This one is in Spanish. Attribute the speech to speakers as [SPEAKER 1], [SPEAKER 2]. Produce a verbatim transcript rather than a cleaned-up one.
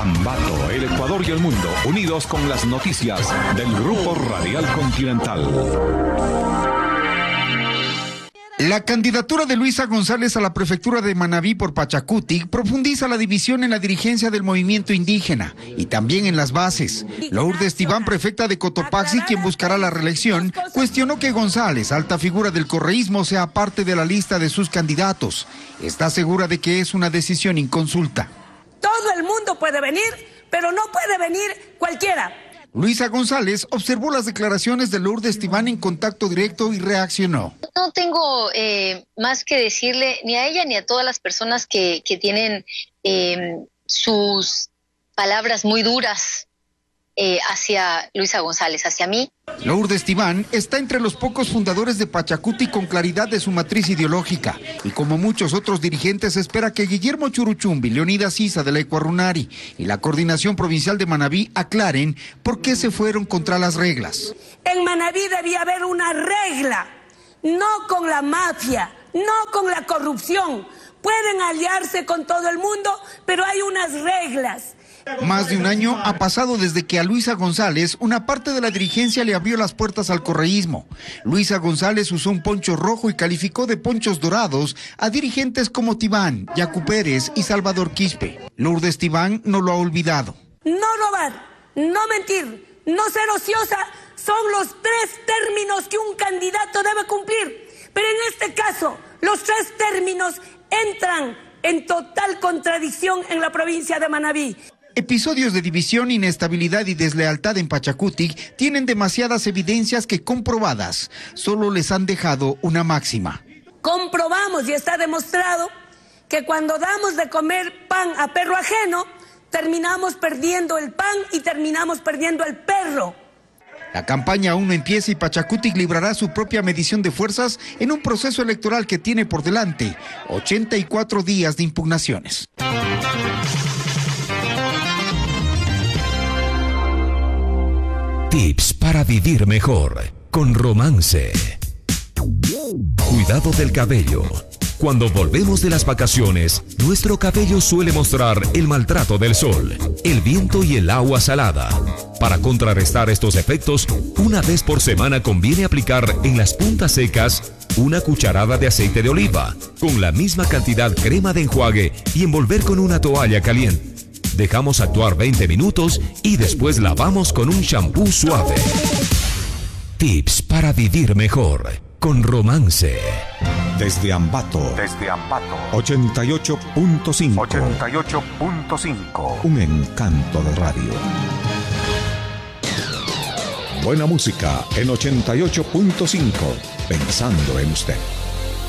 [SPEAKER 1] Ambato, el Ecuador y el mundo, unidos con las noticias del Grupo Radial Continental.
[SPEAKER 2] La candidatura de Luisa González a la prefectura de Manabí por Pachacutic profundiza la división en la dirigencia del movimiento indígena y también en las bases. Lourdes Tibán, prefecta de Cotopaxi, quien buscará la reelección, cuestionó que González, alta figura del correísmo, sea parte de la lista de sus candidatos. Está segura de que es una decisión inconsulta.
[SPEAKER 3] Todo el mundo puede venir, pero no puede venir cualquiera.
[SPEAKER 2] Luisa González observó las declaraciones de Lourdes Tibán en contacto directo y reaccionó.
[SPEAKER 4] No tengo eh, más que decirle ni a ella ni a todas las personas que, que tienen eh, sus palabras muy duras eh, hacia Luisa González, hacia mí.
[SPEAKER 2] Lourdes Tibán está entre los pocos fundadores de Pachacuti con claridad de su matriz ideológica y como muchos otros dirigentes espera que Guillermo Churuchumbi, Leonidas Issa de la Ecuarunari y la Coordinación Provincial de Manabí aclaren por qué se fueron contra las reglas.
[SPEAKER 3] En Manabí debía haber una regla, no con la mafia, no con la corrupción. Pueden aliarse con todo el mundo, pero hay unas reglas.
[SPEAKER 2] Más de un año ha pasado desde que a Luisa González una parte de la dirigencia le abrió las puertas al correísmo. Luisa González usó un poncho rojo y calificó de ponchos dorados a dirigentes como Tibán, Yacu Pérez y Salvador Quispe. Lourdes Tibán no lo ha olvidado.
[SPEAKER 3] No robar, no mentir, no ser ociosa son los tres términos que un candidato debe cumplir. Pero en este caso, los tres términos entran en total contradicción en la provincia de Manabí.
[SPEAKER 2] Episodios de división, inestabilidad y deslealtad en Pachacutic tienen demasiadas evidencias que comprobadas solo les han dejado una máxima.
[SPEAKER 3] Comprobamos y está demostrado que cuando damos de comer pan a perro ajeno, terminamos perdiendo el pan y terminamos perdiendo el perro.
[SPEAKER 2] La campaña aún no empieza y Pachacutic librará su propia medición de fuerzas en un proceso electoral que tiene por delante ochenta y cuatro días de impugnaciones.
[SPEAKER 5] Tips para vivir mejor con Romance. Cuidado del cabello. Cuando volvemos de las vacaciones, nuestro cabello suele mostrar el maltrato del sol, el viento y el agua salada. Para contrarrestar estos efectos, una vez por semana conviene aplicar en las puntas secas una cucharada de aceite de oliva, con la misma cantidad crema de enjuague y envolver con una toalla caliente. Dejamos actuar veinte minutos y después lavamos con un shampoo suave. Tips para vivir mejor con Romance.
[SPEAKER 1] Desde Ambato.
[SPEAKER 6] Desde Ambato.
[SPEAKER 1] ochenta y ocho punto cinco.
[SPEAKER 6] ochenta y ocho punto cinco.
[SPEAKER 1] Un encanto de radio. Buena música en ochenta y ocho punto cinco. Pensando en usted.